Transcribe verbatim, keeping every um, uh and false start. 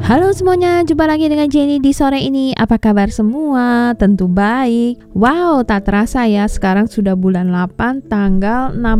Halo semuanya, jumpa lagi dengan Jenny di sore ini. Apa kabar semua? Tentu baik. Wow, tak terasa ya, sekarang sudah bulan delapan tanggal enam